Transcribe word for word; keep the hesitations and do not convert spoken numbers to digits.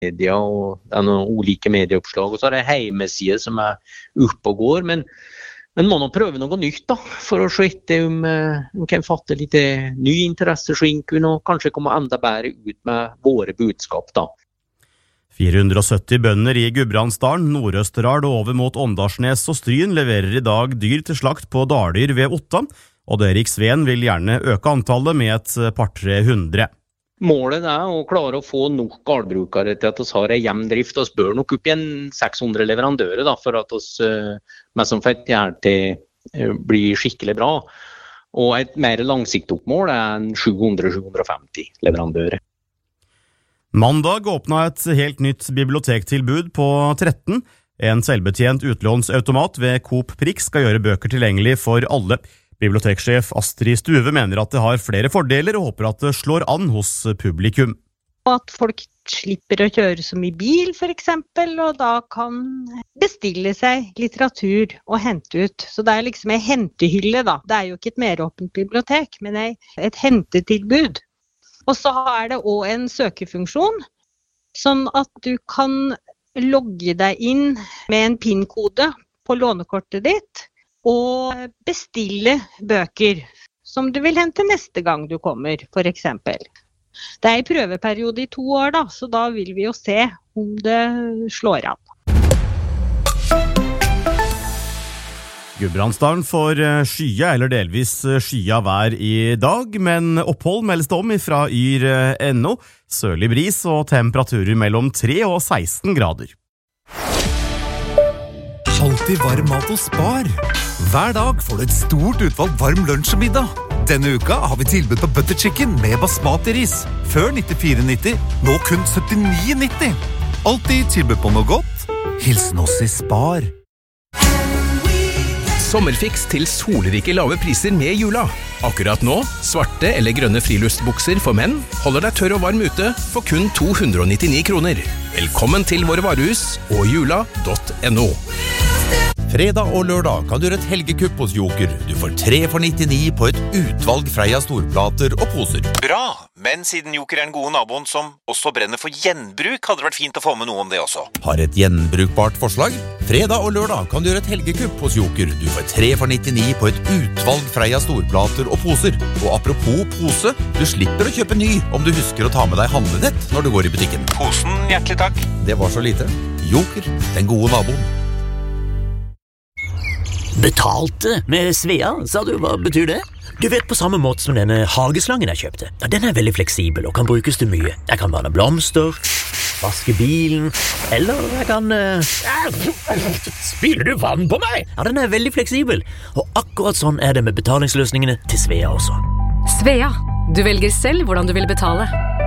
media og det er noen ulike medieoppslag, og så er det hjemmesider som er oppe og går, men men må nå prøve noe nytt da, for å se etter om man kan fatte litt ny interesse skinken og kanskje komme enda bedre ut med våre budskap da. fire hundre og sytti bønder i Gudbrandsdalen, Nord-Østerdal og over mot Åndalsnes og Stryn leverer i dag dyr til slakt på Daldyr ved Otta, og Erik Sveen vil gjerne øke antallet med et par tre hundre. Målet er å klare å få nok gårdbrukere til at vi har en jevn drift. Vi bør nok opp igjen seks hundre leverandører da, for at vi med som fett gjør til blir skikkelig bra. Og et mer langsiktig mål er en sju hundre til sju hundre og femti leverandører. Mandag åpnet et helt nytt bibliotektilbud på tretten. En selvbetjent utlånsautomat ved Coop Prix skal gjøre bøker tilgjengelig for alle. Biblioteksjef Astrid Stuve mener at det har flere fordeler og håper at det slår an hos publikum. At folk slipper å kjøre så mye bil for eksempel, og da kan bestille seg litteratur og hente ut. Så det er liksom en hentehylle da. Det er jo ikke et meråpent bibliotek, men et hentetilbud. Og så er det også en søkefunksjon, sånn at du kan logge deg inn med en PIN-kode på lånekortet ditt, og bestille bøker som du vil hente neste gang du kommer, for eksempel. Det er en prøveperiode i to år da, så da vil vi jo se om det slår an. Gudbrandsdalen får skya eller delvis skya vær i dag, men opphold meldes det om fra yr punktum no, sørlig bris og temperaturer mellom tre og seksten grader. Alltid varm mat og Spar. Hver dag får du et stort utvalg varm lunsj og middag. Denne uka har vi tilbud på butter chicken med basmati-ris. Før nittifire nitti, nå kun syttini nitti. Alltid tilbud på noe godt. Hilsen oss i Spar. Sommerfiks til solrike lave priser med jula. Akkurat nå, svarte eller grønne friluftsbukser for menn holder deg tørr og varm ute for kun to hundre og nittini kroner. Velkommen til våre varehus og jula punktum no. Fredag og lørdag kan du gjøre et helgekupp hos Joker. Du får tre for nittini på et utvalg Freia storplater og poser. Bra, men siden Joker er den gode naboen som også brenner for gjenbruk, hadde det vært fint å få med noe om det også. Har et gjenbrukbart forslag? Fredag og lørdag kan du gjøre et helgekupp hos Joker. Du får tre for nittini på et utvalg Freia storplater og poser. Og apropos pose, du slipper å kjøpe ny om du husker å ta med deg handlenett når du går i butikken. Posen, hjertelig takk. Det var så lite. Joker, den gode naboen. Betalte med Svea, sa du, hva betyr det? Du vet på samme måte som denne hageslangen jeg kjøpte. Ja, den er veldig fleksibel og kan brukes til mye. Jeg kan vanne blomster, vaske bilen, eller jeg kan... Uh... Spiller du vann på meg? Ja, den er veldig fleksibel. Og akkurat sånn er det med betalingsløsningene til Svea også. Svea, du velger selv hvordan du vil betale.